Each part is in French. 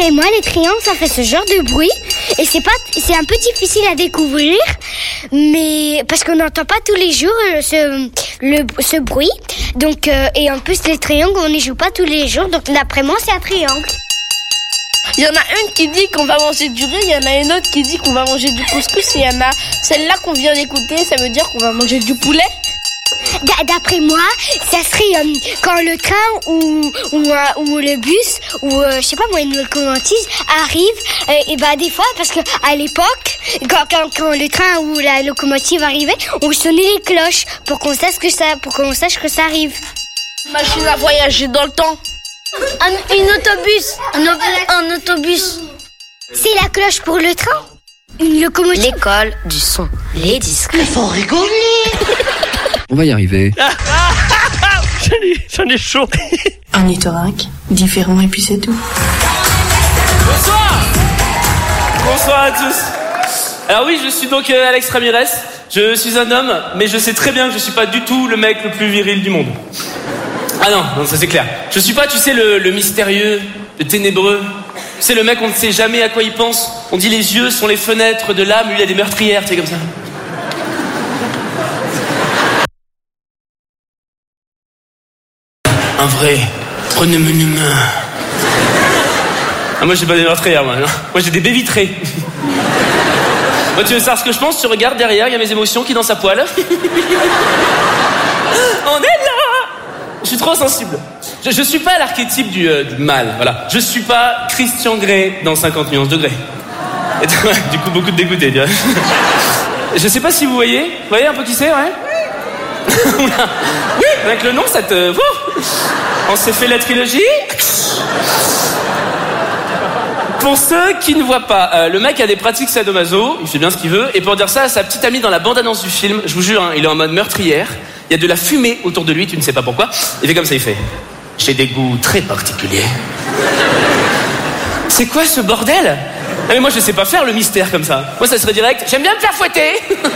D'après moi, les triangles, ça fait ce genre de bruit. Et c'est un peu difficile à découvrir, mais parce qu'on n'entend pas tous les jours ce bruit. Donc, et en plus, les triangles, on n'y joue pas tous les jours. Donc, d'après moi, c'est un triangle. Il y en a une qui dit qu'on va manger du riz, il y en a une autre qui dit qu'on va manger du couscous, et il y en a celle-là qu'on vient d'écouter, ça veut dire qu'on va manger du poulet. D'après moi, ça serait quand le train ou le bus ou je sais pas moi une locomotive arrive et des fois parce que à l'époque quand le train ou la locomotive arrivait, on sonnait les cloches pour qu'on sache que ça arrive. Machine à voyager dans le temps. Un autobus. C'est la cloche pour le train. Une locomotive. L'école du son. Les disques. Il faut rigoler. On va y arriver. J'en ai chaud. Un orthorynque, différent et puis c'est tout. Bonsoir à tous. Alors oui, je suis donc Alex Ramirez. Je suis un homme, mais je sais très bien que je suis pas du tout le mec le plus viril du monde. Ah non, ça c'est clair. Je suis pas, tu sais, le mystérieux, le ténébreux. Tu sais, le mec, on ne sait jamais à quoi il pense. On dit les yeux sont les fenêtres de l'âme, lui il a des meurtrières, tu sais, comme ça. Un vrai, prenez-moi une main. Ah, moi j'ai pas des meurtrières, moi. Non. Moi j'ai des baies vitrées. Moi tu veux savoir ce que je pense? Tu regardes derrière, il y a mes émotions qui dansent à poil. On est là. Je suis trop sensible. Je suis pas l'archétype du mal, voilà. Je suis pas Christian Grey dans 50 nuances degrés. Et, du coup beaucoup de dégoûtés, tu vois. Je sais pas si vous voyez un peu qui c'est, ouais? Oui, avec le nom, ça te... On s'est fait la trilogie. Pour ceux qui ne voient pas, le mec a des pratiques sadomaso, il fait bien ce qu'il veut, et pour dire ça à sa petite amie dans la bande-annonce du film, je vous jure, hein, il est en mode meurtrière, il y a de la fumée autour de lui, tu ne sais pas pourquoi, il fait comme ça, il fait « J'ai des goûts très particuliers. » C'est quoi ce bordel? Ah mais moi je sais pas faire le mystère comme ça. Moi ça serait direct, j'aime bien me faire fouetter.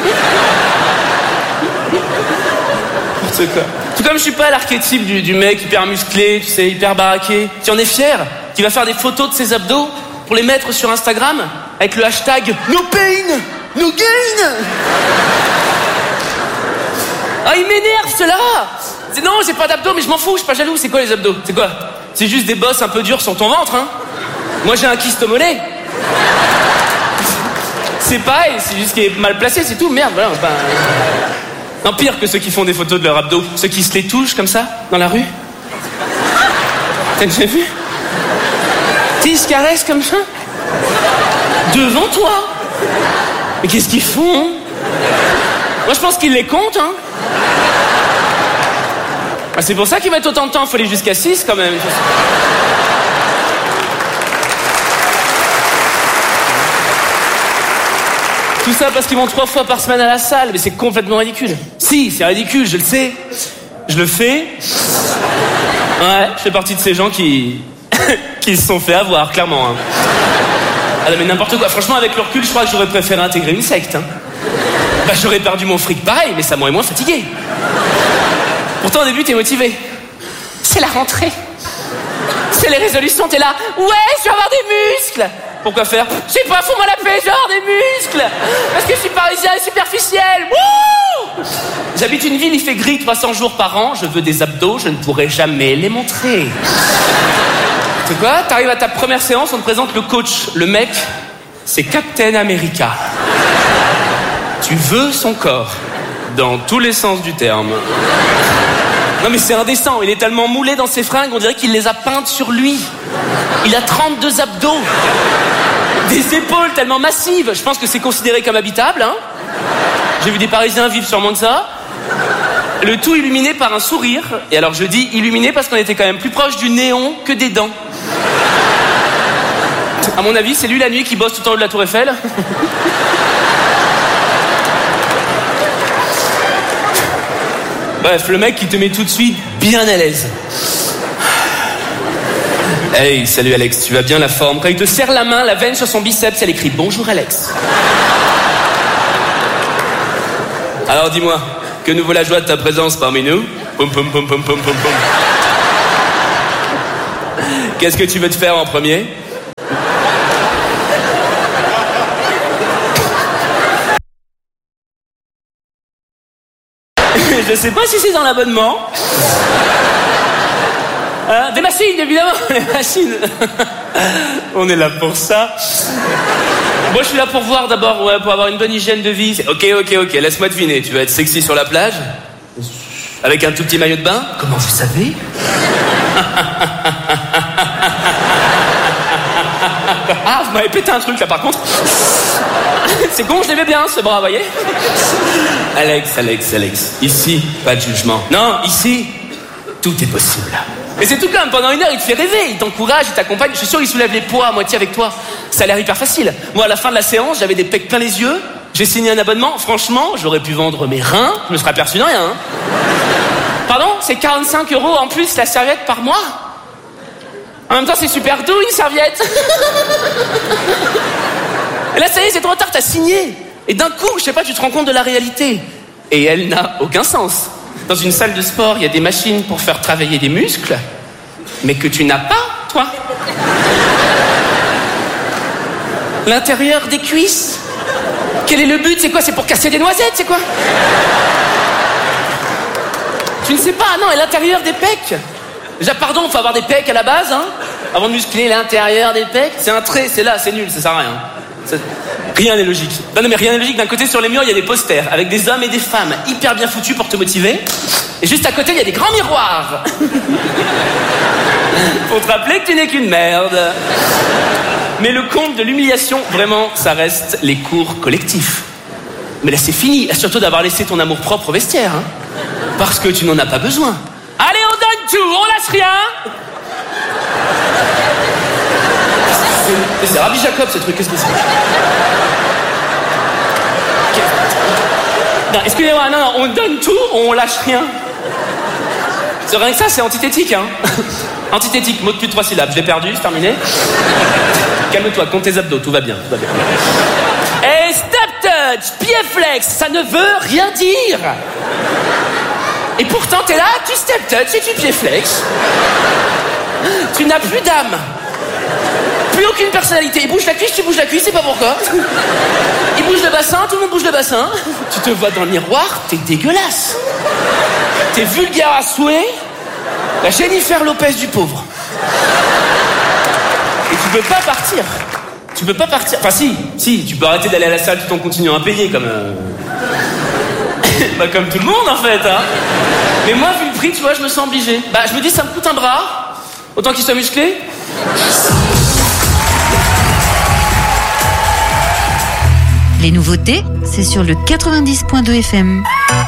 C'est quoi? Tout comme je suis pas l'archétype du mec hyper musclé, tu sais, hyper baraqué, qui en est fier, qui va faire des photos de ses abdos pour les mettre sur Instagram avec le hashtag No Pain, No Gain. Ah, il m'énerve cela. Non, j'ai pas d'abdos, mais je m'en fous, je suis pas jaloux. C'est quoi les abdos? C'est quoi? C'est juste des bosses un peu dures sur ton ventre, hein. Moi j'ai un kyste au mollet. C'est pareil, c'est juste qu'il est mal placé, c'est tout, merde, voilà. Non, pire que ceux qui font des photos de leur abdos. Ceux qui se les touchent comme ça, dans la rue. T'as déjà vu? Ils se caressent comme ça. Devant toi. Mais qu'est-ce qu'ils font? Moi, je pense qu'ils les comptent, hein. Ah, c'est pour ça qu'ils mettent autant de temps. Faut aller jusqu'à 6, quand même. Tout ça parce qu'ils vont 3 fois par semaine à la salle, mais c'est complètement ridicule. Si, c'est ridicule, je le sais. Je le fais. Ouais, je fais partie de ces gens qui se sont fait avoir, clairement. Hein. Ah non, mais n'importe quoi. Franchement, avec le recul, je crois que j'aurais préféré intégrer une secte. Hein. Bah, j'aurais perdu mon fric pareil, mais ça m'aurait moins fatigué. Pourtant, au début, t'es motivé. C'est la rentrée. C'est les résolutions, t'es là. Ouais, je vais avoir des muscles. Pourquoi faire? Je sais pas, fous-moi la paix, genre des muscles. Parce que je suis parisien et superficiel. Wouh! J'habite une ville, il fait gris 300 jours par an. Je veux des abdos, je ne pourrai jamais les montrer. Tu sais quoi? T'arrives à ta première séance, on te présente le coach. Le mec, c'est Captain America. Tu veux son corps. Dans tous les sens du terme. Non mais c'est indécent, il est tellement moulé dans ses fringues, on dirait qu'il les a peintes sur lui. Il a 32 abdos. Des épaules tellement massives, je pense que c'est considéré comme habitable, hein. J'ai vu des Parisiens vivre sur moins que ça. Le tout illuminé par un sourire. Et alors je dis illuminé parce qu'on était quand même plus proche du néon que des dents. À mon avis, c'est lui la nuit qui bosse tout en haut de la Tour Eiffel. Bref, le mec qui te met tout de suite bien à l'aise. Hey, salut Alex, tu vas bien, la forme? Quand il te serre la main, la veine sur son biceps, elle écrit « Bonjour Alex ». Alors dis-moi, que nous vaut la joie de ta présence parmi nous? Poum poum poum poum poum poum poum. Qu'est-ce que tu veux te faire en premier? Je sais pas si c'est dans l'abonnement. Des machines, évidemment, les machines. On est là pour ça. Moi, je suis là pour voir d'abord, ouais, pour avoir une bonne hygiène de vie. Ok, laisse-moi deviner. Tu vas être sexy sur la plage? Avec un tout petit maillot de bain? Comment vous savez? Ah, vous m'avez pété un truc là par contre. C'est con, je l'aimais bien ce bras, voyez. Alex. Ici, pas de jugement. Non, ici, tout est possible. Et c'est tout comme, pendant une heure, il te fait rêver, il t'encourage, il t'accompagne. Je suis sûr, il soulève les poids à moitié avec toi. Ça a l'air hyper facile. Moi, à la fin de la séance, j'avais des pecs plein les yeux. J'ai signé un abonnement. Franchement, j'aurais pu vendre mes reins. Je me serais aperçu de rien. Hein. Pardon, c'est 45 € en plus la serviette par mois. En même temps, c'est super doux, une serviette. Et là, ça y est, c'est trop tard, t'as signé. Et d'un coup, je sais pas, tu te rends compte de la réalité. Et elle n'a aucun sens. Dans une salle de sport, il y a des machines pour faire travailler des muscles, mais que tu n'as pas, toi. L'intérieur des cuisses. Quel est le but? C'est quoi? C'est pour casser des noisettes, c'est quoi? Tu ne sais pas, non, et l'intérieur des pecs. Déjà, pardon, faut avoir des pecs à la base, hein. Avant de muscler l'intérieur des pecs. C'est un trait, c'est là, c'est nul, ça sert à rien. Rien n'est logique. Non, mais rien n'est logique. D'un côté, sur les murs, il y a des posters avec des hommes et des femmes hyper bien foutus pour te motiver. Et juste à côté, il y a des grands miroirs. Pour te rappeler que tu n'es qu'une merde. Mais le comble de l'humiliation, vraiment, ça reste les cours collectifs. Mais là, c'est fini. Surtout d'avoir laissé ton amour-propre au vestiaire, hein. Parce que tu n'en as pas besoin. Allez, on donne tout, on lâche rien. C'est Rabbi Jacob, ce truc, qu'est-ce que c'est? Non, excusez-moi, non, on donne tout, on lâche rien. C'est rien que ça, c'est antithétique, hein. Antithétique, mot de plus de 3 syllabes, je l'ai perdu, c'est terminé. Calme-toi, compte tes abdos, tout va bien, tout va bien. Et step touch, pied flex, ça ne veut rien dire. Et pourtant, t'es là, tu step touch et tu pied flex. Tu n'as plus d'âme. Plus aucune personnalité. Il bouge la cuisse, tu bouges la cuisse, c'est pas pourquoi. Il bouge le bassin, tout le monde bouge le bassin. Tu te vois dans le miroir, t'es dégueulasse. T'es vulgaire à souhait. La Jennifer Lopez du pauvre. Et tu peux pas partir. Tu peux pas partir. Enfin si, tu peux arrêter d'aller à la salle tout en continuant à payer comme... Bah comme tout le monde en fait, hein. Mais moi, vu le prix, tu vois, je me sens obligé. Bah je me dis, ça me coûte un bras. Autant qu'il soit musclé. Les nouveautés, c'est sur le 90.2 FM.